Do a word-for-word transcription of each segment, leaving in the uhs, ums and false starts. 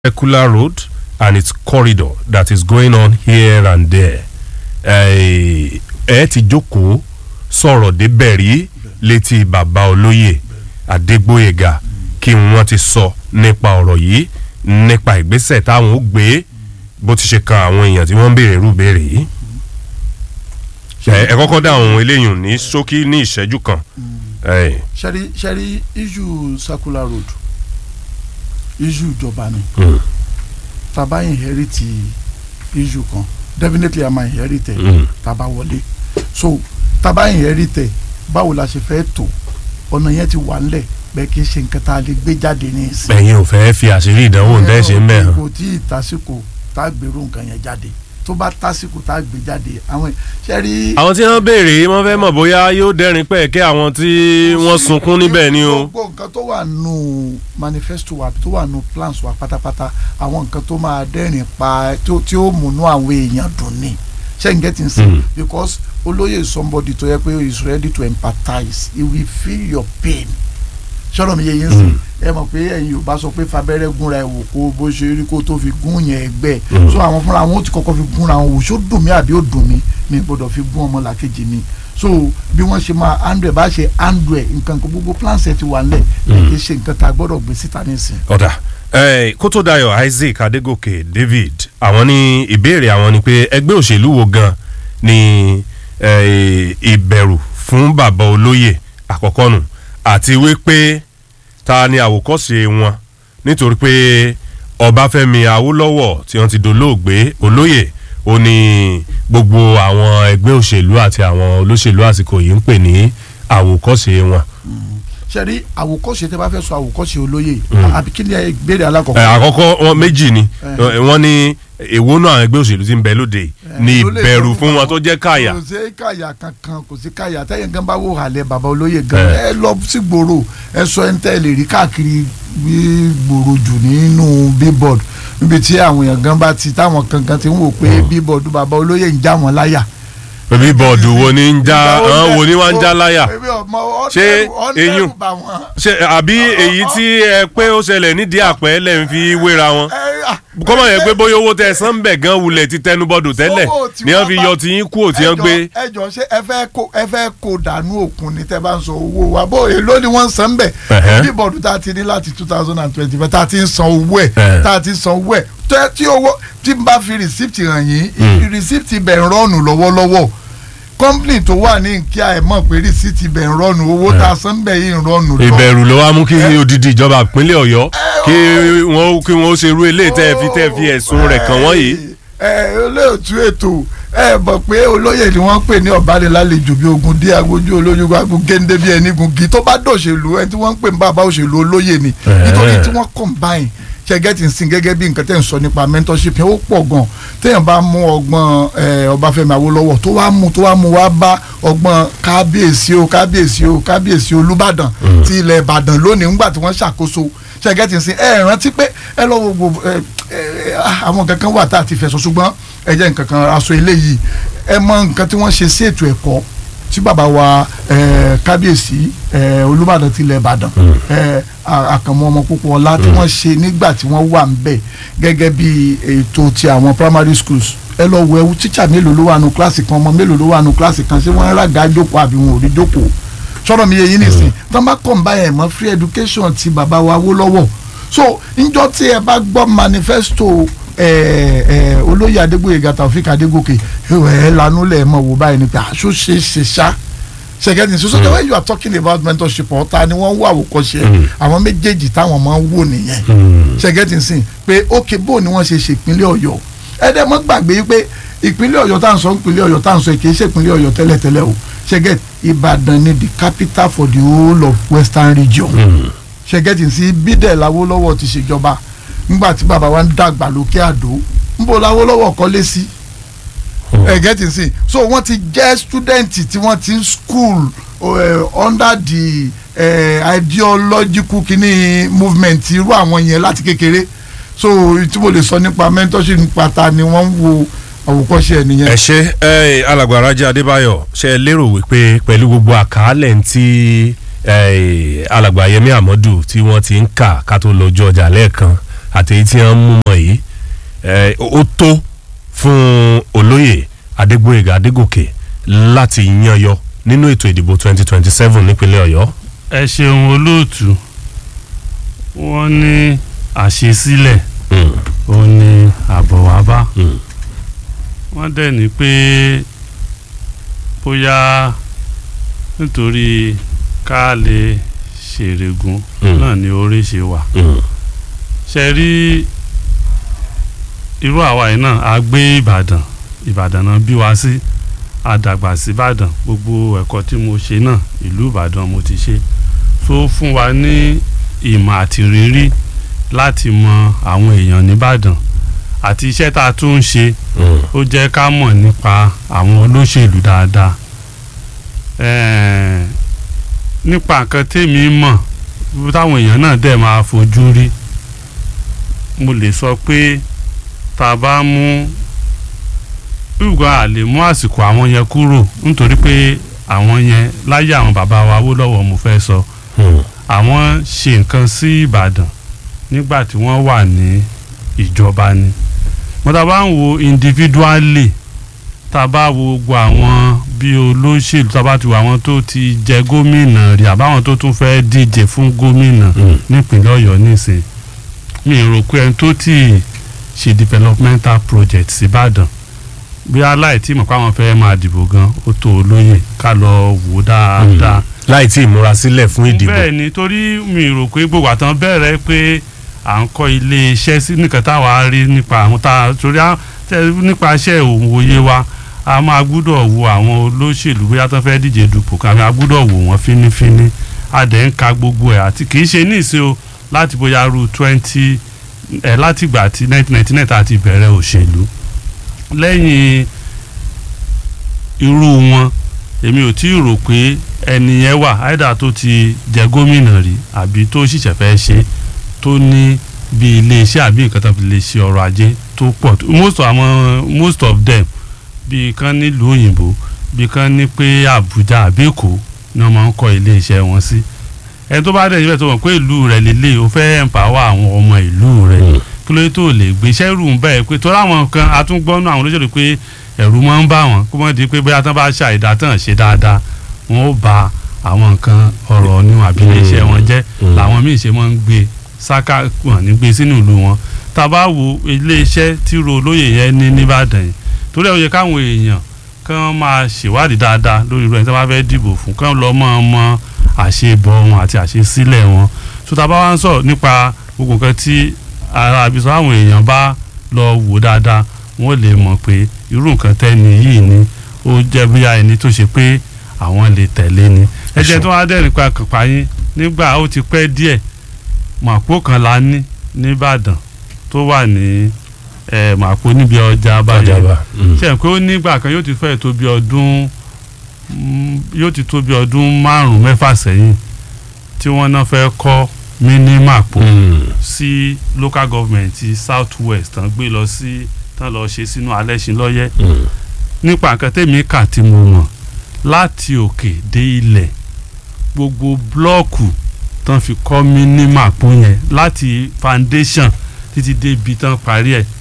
Circular road and its corridor that is going on here and there. ẹ ti jókòó sọ̀rọ̀ débẹ̀ rí létí bàbá olóyè Adégbóyèga kí wọ́n ti sọ nípa ọ̀rọ̀ yìí nípa ìgbésẹ̀ táwọn ó gbé bó ti ṣe kan àwọn èèyàn tí wọ́n ń béèrè irú béèrè yìí. ẹ kọ́kọ́ dá àwọn eléyìí ní ṣókí ní ìṣẹ́jú kan. ṣẹ́rí ṣẹ́rí issue circular road issue ìjọba ni taba inherit issue kan definitely am inherit mm. taba wọlé so taba inherit báwo la ṣe fẹ́ tó ọ̀nà yẹn ti wà nílẹ̀ bẹ́ẹ̀ kì í ṣe nǹkan tá a lè gbé jáde ní ìsìn. ẹ̀yin ò fẹ́ fi àṣírí ìdánwò ń tẹ́sí ń bẹ̀ hàn. kò tí ì tásìkò tá a gbèrú nǹkan yẹn jáde tó bá tásìkò tá a gbé jáde àwọn ṣẹ́rí. àwọn tí wọ́n béèrè wọ́n fẹ́ mọ̀ bóyá yóò dẹ́rìn pẹ̀kẹ́ àwọn tí wọ́n sunkún níbẹ̀ ni o. gbogbo nǹkan tó wà nù manifesto wa tó wà nù plans wa pátápátá àwọn nǹkan tó máa dẹ́rìn pa tí ó múnú àwọn èèyàn dùn ní ṣé n get in sin because olóyè is somebody tó yẹ pé he is ready to empathize he will feel your pain sọ̀rọ̀ mi yẹ yín sìn ẹ mọ̀ pé ẹ̀yin ò bá sọ pé fabẹ́rẹ́ gúnra ẹ̀ wò kó bó ṣe rí kó tó fi gún yẹn ẹgbẹ́ so àwọn fúnra wọn ó ti kọ́kọ́ fi gúnra wọn wò ṣó dùn mí àbí ó dùn mí mi gbọ́dọ̀ fi gún ọmọ làkejì mi so bí wọ́n ṣe máa handle ẹ̀ bá ṣe handle ẹ̀ nǹkan kan gbogbo plans ẹ̀ ti wà nílẹ̀ ẹ̀ kì í ṣe nǹkan tá a gbọ́dọ̀ gbé síta nísìn. ọ̀dà Kótódayọ̀ Isaac Adégòkè David àwọn ní ìbéèrè àwọn ni pé ẹgbẹ́ òṣèlú wo gan ni ìbẹ̀rù fún bàbá olóyè àkọ́kọ́ nù àti wípé ta ni àwòkọ́ṣe wọn nítorí pé Ọbáfẹ́mi Awólọ́wọ̀ tí wọ́n ti dolóògbé olóyè ó ní gbogbo àwọn ẹgbẹ́ òṣèlú àti àwọn olóṣèlú àsìkò yìí ń pè ní àwòkọ́ṣe wọn. ṣe rí àwòkọ́ṣe tẹ́ bá fẹ́ sọ àwòkọ́ṣe olóyè àbí kí ni ìbéèrè alákọ̀ọ́kọ́. àkọ́kọ́ wọn méjì ni wọ́n ní èwo náà àwọn ẹgbẹ́ òṣèlú tí ń bẹ lóde ní ìbẹ̀rù fún wọn tó jẹ́ káyà. kò sí káyà kankan kò sí káyà tẹ́yìn gan bá wò halẹ̀ bàbá olóyè gan ẹ lọ sí gbòòrò ẹ sọ ẹ ń tẹ́ lè rí káàkiri gbòòrò jù nínú billboard níbi tí àwọn èèyàn gan bá ti táwọn kankan ti ń wò pé billboard bàbá olóyè ń já wọn láyà. billboard wo ni ń já àwọn wo ni wọ́n ń já láyà ṣé eyín ṣe àbí èyí tí ẹ pé ó ṣẹlẹ̀ nídìí àpẹ́ lẹ́ ń fi wéra wọn kọ́mọ̀ yẹn pé bóyá owó tẹ san bẹ̀ gan wulẹ̀ ti tẹnubọ́dù tẹ́lẹ̀ ni wọ́n fi yọ tí yín kú ò tí wọ́n gbé. ẹ jọ ṣé ẹ fẹ́ kó ẹ fẹ́ kó dànù òkun ni tẹ́ bá ń sọ owó wa bó èló ni wọ́n ń san bẹ̀ bíbọ̀dù tá a ti ní láti two thousand and twenty five tá a ti ń san owó ẹ̀ tá a ti ń san owó ẹ̀ tí owó tí n bá fi rìsíptì hàn yín rìsíptì bẹ̀ ń rọ́ọ̀nù lọ́wọ́lọ́wọ́ company tó wà ní kíá ẹ̀ mọ̀ pé rìsíìtì bẹ̀ ń rọ́ọ̀nù owó tá a san bẹ̀ yìí ń rọ́ọ̀nù lọ. ìbẹ̀rù ló wá mú kí odidi ìjọba ìpínlẹ̀ Ọ̀yọ́ kí wọ́n kí wọ́n ṣerú eléyìí tẹ́ fi tẹ́ fi ẹ̀sùn rẹ̀ kàn wọ́n yìí. ẹ olóòtú ètò ẹ bọ̀ pé olóyè ni wọ́n pè ní ọ̀bánilálejò bí ogun dé agbójú olóyún agun géńdé bí ẹni gungi tó bá dòṣèlú ẹni tí wọ́n ń pè ní bàbá òṣèlú olóyè ni nítorí tí wọ́n combine ṣẹgẹtì ń sin gẹ́gẹ́ bí nǹkan tẹ́ ń sọ nípa mentorship yẹn ó pọ̀ gan téèyàn bá mú ọgbọ́n Ọbáfẹ́mi Awólọ́wọ̀ tó wá mú tó wá mú wá bá ọgbọ́n kábíyèsí o kábíyèsí o kábíyèsí Olúbàdàn ti ilẹ̀ Ìbàdàn lónìí ńgbà tí wọ́n ṣàkóso ṣẹgẹtì ń sin ẹ rántí pé ẹ lọ wo àwọn nǹkan kan wà tá a ti fẹ̀sọ̀ ṣùgbọ́n ẹ jẹ́ nǹkan kan aṣọ eléyìí ẹ mọ nǹkan tí wọ́n ṣe sí ètò ẹ̀kọ́ tí bàbá wa kábíyèsí Olúbàdàn ti ilẹ̀ Ìbàdàn àkànmọ́ ọmọ púpọ̀ ọlá tí wọ́n ṣe nígbà tí wọ́n wà ń bẹ̀ gẹ́gẹ́ bí ètò ti àwọn primary schools ẹ lọ wo ẹwú tíṣà mélòó ló wà nù kíláàsì kan ọmọ mélòó ló wà nù kíláàsì kan ṣé wọ́n rága jókòó àbí wọn ò rí jókòó sọ̀rọ̀ mi yẹ yín nìsín tí wọ́n bá combine ẹ̀ mọ́ free education ti bàbá wa Awólọ́wọ̀ so níjọ́ tí ẹ bá gbọ́ manifesto olóyè Adégbóyèga Taofik Adégòkè ẹ lanú lẹ̀ mọ̀ wò báyìí ni pé aṣọ ṣe ṣe ṣá ṣẹgẹdì so so the way you are talking about mentorship ọ̀tá ni wọ́n ń wá àwòkọ́ṣe àwọn méjèèjì táwọn máa ń wò nìyẹn ṣẹgẹdì sìn pé ókè bó ni wọ́n ṣe ṣe ìpínlẹ̀ Ọ̀yọ́ ẹ̀ẹ́dẹ́ mọ́ gbàgbé pé ìpínlẹ̀ Ọ̀yọ́ tá à ń sọ ìpínlẹ̀ Ọ̀yọ́ tá à ń sọ kì í ṣe ìpínlẹ̀ Ọ̀yọ́ tẹ́lẹ̀tẹ́lẹ̀ o ṣẹgẹd Ìbàdàn ni the capital for the whole of Western region ṣẹgẹdì sí bídẹ̀ l'Awólọ́wọ̀ ti ṣèjọba nígbà tí bàbá wa ń dàgbà lókè àdó ńbó l'Awólọ́wọ̀ kọ́lé sí ẹ get it see so wọ́n ti jẹ́ student tí wọ́n ti ń school uh, under the uh, ideological kini movement irú àwọn yẹn láti kékeré so tí mo lè sọ nípa mentorship nípa ta ni wọ́n ń wo àwòkọ́ṣe ẹ̀ nìyẹn. ẹ ṣe ẹ alàgbà Rájí Adébáyọ̀ ṣe lérò wípé pẹ̀lú gbogbo àkàálẹ̀ tí alàgbà Yẹmí Àmọ́dù tí wọ́n ti ń kà ká tó lọ́jọ́ ọjà lẹ́ẹ̀kan àti èyí tí wọ́n mú mọ́ yìí ó tó fún olóyè Adégbóyèga Adégòkè láti yan yọ nínú ètò ìdìbò twenty twenty seven nípínlẹ̀ Ọ̀yọ́. ẹ ṣeun olóòtú wọ́n ní àṣesílẹ̀ ó ní àbọ̀ wá bá wọ́n dẹ̀ ní pé bóyá nítorí ká lè ṣèrègùn náà ni orí ṣe wà ṣe rí irú àwa yìí náà a gbé Ìbàdàn Ìbàdàn náà bí wá sí àdàgbà sí Ìbàdàn gbogbo ẹ̀kọ́ tí mo ṣe náà ìlú Ìbàdàn mo ti ṣe tó fún wa ní ìmọ̀ àti rírí láti mọ àwọn èèyàn nìbàdàn àti iṣẹ́ tá a tún ń ṣe ó jẹ́ ká mọ̀ nípa àwọn olóṣèlú dáadáa nípa nǹkan tèmi mọ̀ táwọn èèyàn náà dẹ̀ máa fojú rí mo lè sọ pé tá a bá mú ìgbà a lè mú àsìkò àwọn yẹn kúrò nítorí pé àwọn yẹn láyé àwọn bàbá wa Awólọ́wọ̀ mo fẹ́ sọ àwọn ṣe nǹkan sí Ìbàdàn nígbà tí wọ́n wà ní ìjọba ni mo tá a bá ń wo individually tá a bá wo gbogbo àwọn bí olóṣèlú tá a bá ti wo àwọn tó ti jẹ gómìnà rí àbáwọn tó tún fẹ́ díje fún gómìnà nípínlẹ̀ Ọ̀yọ́ nísìn mi rò pé ẹni tó ti ṣe developmental project sí Ìbàdàn bí aláìtí mọ̀ pé àwọn fẹ́ máa dìbò gan ó tó olóyè ká lọ wò dáadáa. láì tí ì múra sílẹ̀ fún ìdìbò. bẹ́ẹ̀ ni torí mi rò pé gbogbo àtàn bẹ̀rẹ̀ pé à ń kọ́ ilé iṣẹ́ sí nìkan táwa rí nípa àwọn tá a torí nípa iṣẹ́ òwòye wa a máa gbúdọ̀ wo àwọn olóṣèlú bóyá tó fẹ́ díje dupò kan a gbúdọ̀ wò wọ́n fínífíní a dẹ̀ ń ka gbogbo ẹ̀ àti kì í ṣe ní ìṣe o láti bóyá ru twenty ẹ̀ láti ìgbà tí nineteen ninety nine tá a ti bẹ̀rẹ̀ òṣèlú lẹ́yìn irú wọn èmi ò tí ì rò pé ẹni yẹn wà áìdá tó ti jẹ gómìnà rí àbí tó ṣìṣẹ́ fẹ́ ṣe tó ní bí iléeṣẹ́ àbí nǹkan tó fi lè ṣe ọrọ̀ ajé tó pọ̀ most of àwọn most of them bí kan nílùú òyìnbó bí kan ní pé Àbújá àbí Èkó ni wọ́n máa ń kọ́ iléeṣẹ́ wọn sí ẹni tó bá dẹ̀ níbẹ̀ tó mọ̀ pé ìlú rẹ̀ lélẹ̀ ó fẹ́ empower àwọn ọmọ ìlú rẹ̀ kí ló tó lè gbéṣẹ́ rù ń bẹ́ẹ̀ pé tó láwọn kan atúngbọ́nú àwọn olóṣèlú pé ẹ̀rù máa ń bá wọn kó mọ̀ di pé bóyá tán bá ṣàìdá tán ṣe dáadáa wọn ó ba àwọn nǹkan ọ̀rọ̀ ní àbí iléeṣẹ́ wọn jẹ́ làwọn míì ṣe máa ń gbé sáká wọn ní gbé sínú ìlú wọn tá a bá wo iléeṣẹ́ tí ro olóyè yẹn ní nìbàdàn yìí torí ẹ̀ ó yẹ káwọn èèyàn kán máa ṣèwádìí dáadáa lórí irú ẹni tí wọ́n bá fẹ́ dìbò fún kán lọ́ mọ́ ọmọ àṣebọ̀ wọn àti àṣesílẹ̀ wọn tó tá a bá wá ń sọ̀rọ̀ nípa gbogbo nǹkan tí ara àbísọ àwọn èèyàn bá lọ wò dáadáa wọ́n lè mọ̀ pé irú nǹkan tẹ́ni yìí ni ó jẹ́ bóyá ẹni tó ṣe pé àwọn lè tẹ̀lé ni ẹ jẹ́ tó wá dẹ̀ nípa kàpá yín nígbà ó ti pẹ́ díẹ̀ màpó kan la ní nìbàdàn tó wà ní màpó níbi ọjà báyìí ṣe pé ó nígbà kan yóò ti fẹ́ tó bí ọdún yóò ti tó bí ọdún márùn-ún mẹ́fà sẹ́yìn tí wọ́n náà fẹ́ kọ́ mini màpó sí local government south west tán gbé lọ sí tán lọ ṣe sínú Alẹ́ṣinlọ́yẹ́ nípa nǹkan tèmi kà tí mo mọ̀ láti òkè dé ilẹ̀ gbogbo blọ́ọ̀kù tán fi kọ́ mini màpó yẹn láti foundation títí débi tán parí ẹ̀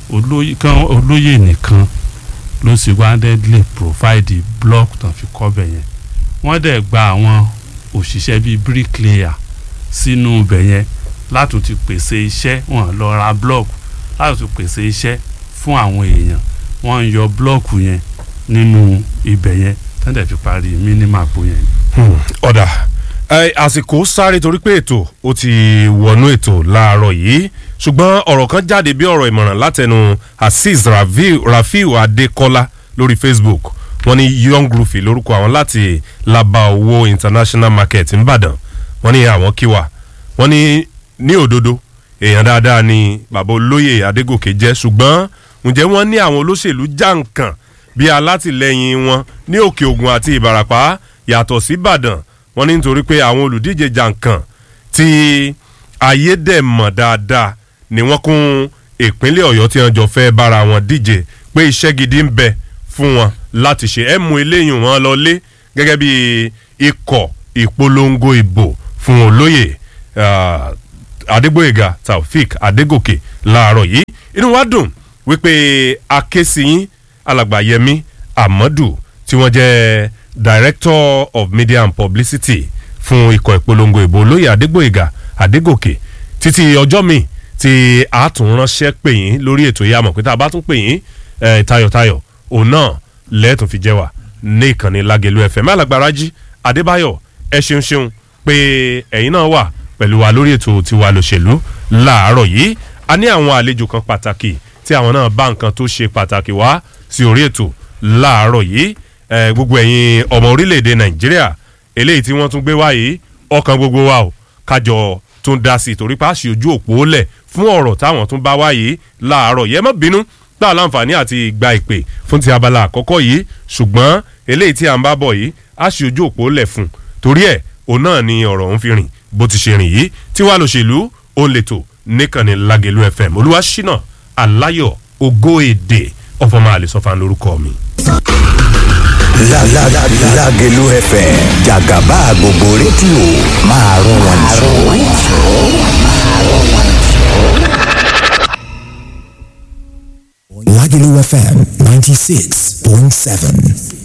olóyè nìkan ló sì wádẹ́lẹ̀ provide block tán fi kọ́ bẹ̀ yẹn wọ́n dẹ̀ gba àwọn òṣìṣẹ́ bíi bricklayer sínú bẹ̀ yẹn láti ti pèsè iṣẹ́ wọn lọ ra block láti ti pèsè iṣẹ́ fún àwọn èèyàn wọ́n ń yọ block yẹn nínú ibẹ̀ yẹn tán dẹ̀ fi parí mini màpó yẹn. ọ̀dà àsìkò sáré torí pé ètò ó ti wọnú ètò láàárọ̀ yìí ṣùgbọ́n ọ̀rọ̀ kan jáde bí ọ̀rọ̀ ìmọ̀ràn látẹnu Azeez Rafiu Adékọ́lá lórí Facebook wọ́n ní Young Rufi lórúkọ àwọn láti Laba Owó International Market nìbàdàn wọ́n ní àwọn kíwà wọ́n ní ní òdodo èèyàn dáadáa ni bàbá olóyè Adégòkè jẹ́ ṣùgbọ́n ǹjẹ́ wọ́n ní àwọn olóṣèlú jàǹkàn bí alátìlẹyìn wọn ní Òkè Ògùn àti Ìbàràpá yàtọ̀ sí Ìbàdàn wọ́n ní nítorí pé àwọn olùdíje jàǹkàn tí ayédèmọ̀ dáadáa ni wọ́n kún ìpínlẹ̀ Ọ̀yọ́ tí wọ́n jọ fẹ́ bára wọn díje pé iṣẹ́ gidi ń bẹ fún wọn láti ṣe ẹ̀ mú eléyìí wọn lọ lé gẹ́gẹ́ bí ikọ̀ ìpolongo ìbò fún olóyè adégbóyèga taofik adégòkè láàárọ̀ yìí inú wa dùn wípé akésìyín alàgbà yẹmí amadu tí wọ́n jẹ́ director of media and publicity fún ikọ̀ ìpolongo ìbò olóyè adégbóyèga adégòkè títí ọjọ́ mi tí a tún ránṣẹ́ pè yín lórí ètò yìí àmọ̀ pé tá a bá tún pè yín tayọ̀tayọ̀ òun náà lẹ́ẹ̀tún fi jẹ́ wà ní ìkànnì lágẹ̀lú fm alàgbà rájí adébáyọ̀ ẹ ṣeun ṣeun pé ẹ̀yin náà wà pẹ̀lú wa lórí ètò tiwa lòṣèlú láàárọ̀ yìí a ní àwọn àlejò kan pàtàkì tí àwọn náà bá nǹkan tó ṣe pàtàkì wá sí orí ètò láàárọ̀ yìí gbogbo ẹ̀yin ọmọ orílẹ̀-èdè nàìjíríà eléyìí tí wọ́n tún gbé wá yìí ọkàn gbogbo wa o kájọ tún dá sí torí pàṣẹ ojú òpó lẹ̀ fún ọ̀rọ̀ táwọn tún bá wá yìí láàárọ̀ yẹ má bínú gbà láǹfààní àti gba ìpè fún ti abala àkọ́kọ́ yìí ṣùgbọ́n eléyìí tí à ń bá bọ̀ yìí á ṣe ojú òpó lẹ̀ fún torí ẹ̀ òun náà ni ọ̀rọ̀ òun fi rìn bó ti ṣe rìn yìí tí wàá lòṣèlú òun lètò níkànnì lágẹ̀lú fm olúwaṣínà aláyọ̀ ògo èdè ọ̀fọ̀mọ́ àlẹ́sọ̀fà lórúkọ mi. lágẹ̀lú fm jàgàbá gbogbo rédíò máa rún wọn jù. Lágẹ̀lú fm ninety six point seven.